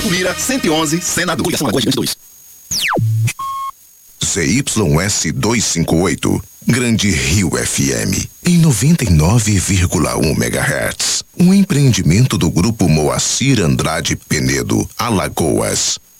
Mira 111, Senador. Ligação Lagoas 22. ZYS 258, Grande Rio FM, em 99,1 MHz. Um empreendimento do Grupo Moacir Andrade Penedo, Alagoas.